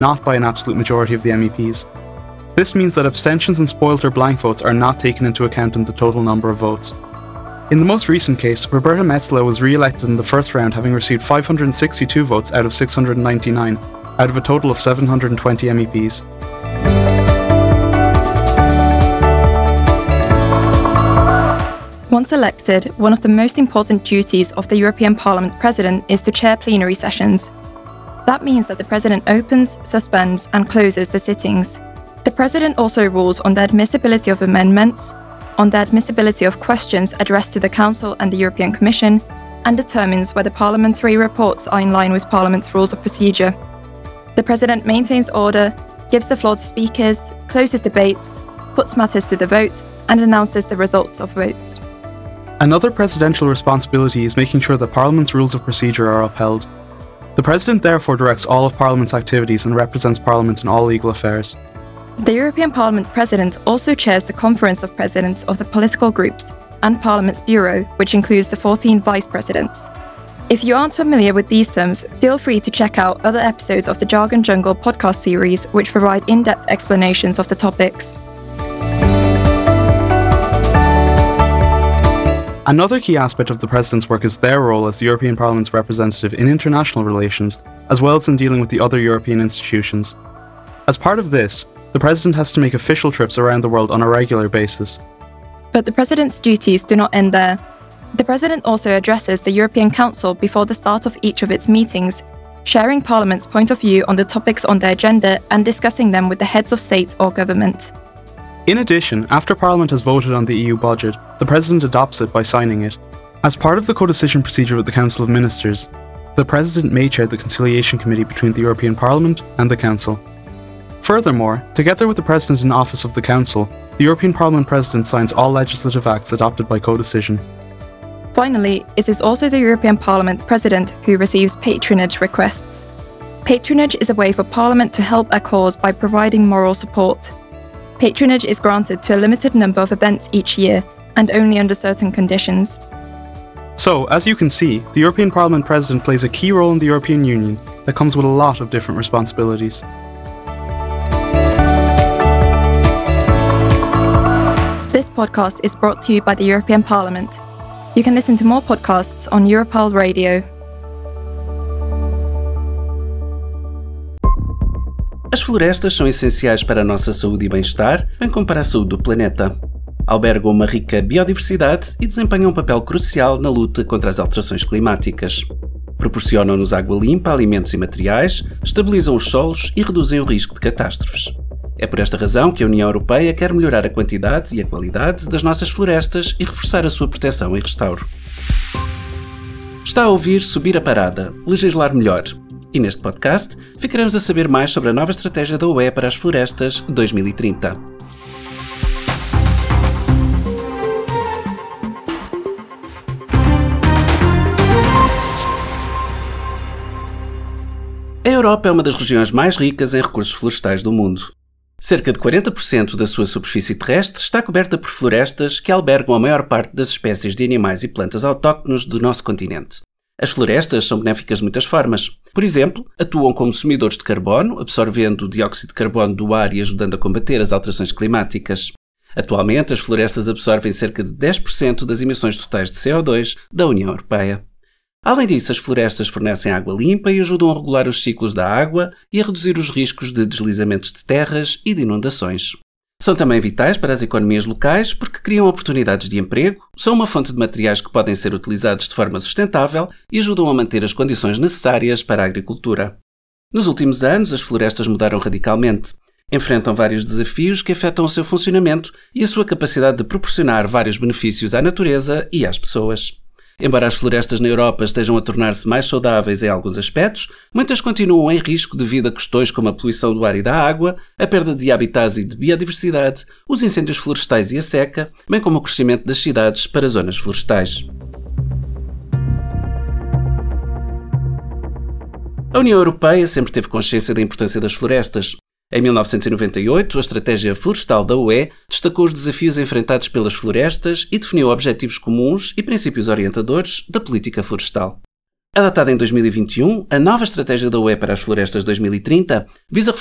not by an absolute majority of the MEPs. This means that abstentions and spoilt or blank votes are not taken into account in the total number of votes. In the most recent case, Roberta Metsola was re-elected in the first round, having received 562 votes out of 699, out of a total of 720 MEPs. Once elected, one of the most important duties of the European Parliament President is to chair plenary sessions. That means that the President opens, suspends, and closes the sittings. The President also rules on the admissibility of amendments, on the admissibility of questions addressed to the Council and the European Commission, and determines whether parliamentary reports are in line with Parliament's rules of procedure. The President maintains order, gives the floor to speakers, closes debates, puts matters to the vote, and announces the results of votes. Another presidential responsibility is making sure that Parliament's rules of procedure are upheld. The President therefore directs all of Parliament's activities and represents Parliament in all legal affairs. The European Parliament President also chairs the Conference of Presidents of the political groups and Parliament's Bureau, which includes the 14 Vice Presidents. If you aren't familiar with these terms, feel free to check out other episodes of the Jargon Jungle podcast series, which provide in-depth explanations of the topics. Another key aspect of the President's work is their role as the European Parliament's representative in international relations, as well as in dealing with the other European institutions. As part of this, the President has to make official trips around the world on a regular basis. But the President's duties do not end there. The President also addresses the European Council before the start of each of its meetings, sharing Parliament's point of view on the topics on the agenda and discussing them with the heads of state or government. In addition, after Parliament has voted on the EU budget, the President adopts it by signing it. As part of the codecision procedure with the Council of Ministers, the President may chair the conciliation committee between the European Parliament and the Council. Furthermore, together with the President in office of the Council, the European Parliament President signs all legislative acts adopted by codecision. Finally, it is also the European Parliament President who receives patronage requests. Patronage is a way for Parliament to help a cause by providing moral support. Patronage is granted to a limited number of events each year, and only under certain conditions. So, as you can see, the European Parliament President plays a key role in the European Union that comes with a lot of different responsibilities. This podcast is brought to you by the European Parliament. You can listen to more podcasts on Europal Radio. As florestas são essenciais para a nossa saúde e bem-estar, bem como para a saúde do planeta. Albergam uma rica biodiversidade e desempenham um papel crucial na luta contra as alterações climáticas. Proporcionam-nos água limpa, alimentos e materiais, estabilizam os solos e reduzem o risco de catástrofes. É por esta razão que a União Europeia quer melhorar a quantidade e a qualidade das nossas florestas e reforçar a sua proteção e restauro. Está a ouvir Subir a Parada, legislar melhor. E neste podcast ficaremos a saber mais sobre a nova estratégia da UE para as florestas 2030. A Europa é uma das regiões mais ricas em recursos florestais do mundo. Cerca de 40% da sua superfície terrestre está coberta por florestas que albergam a maior parte das espécies de animais e plantas autóctones do nosso continente. As florestas são benéficas de muitas formas. Por exemplo, atuam como sumidores de carbono, absorvendo o dióxido de carbono do ar e ajudando a combater as alterações climáticas. Atualmente, as florestas absorvem cerca de 10% das emissões totais de CO2 da União Europeia. Além disso, as florestas fornecem água limpa e ajudam a regular os ciclos da água e a reduzir os riscos de deslizamentos de terras e de inundações. São também vitais para as economias locais porque criam oportunidades de emprego, são uma fonte de materiais que podem ser utilizados de forma sustentável e ajudam a manter as condições necessárias para a agricultura. Nos últimos anos, as florestas mudaram radicalmente. Enfrentam vários desafios que afetam o seu funcionamento e a sua capacidade de proporcionar vários benefícios à natureza e às pessoas. Embora as florestas na Europa estejam a tornar-se mais saudáveis em alguns aspectos, muitas continuam em risco devido a questões como a poluição do ar e da água, a perda de habitats e de biodiversidade, os incêndios florestais e a seca, bem como o crescimento das cidades para zonas florestais. A União Europeia sempre teve consciência da importância das florestas. Em 1998, a Estratégia Florestal da UE destacou os desafios enfrentados pelas florestas e definiu objetivos comuns e princípios orientadores da política florestal. Adotada em 2021, a nova estratégia da UE para as florestas 2030 visa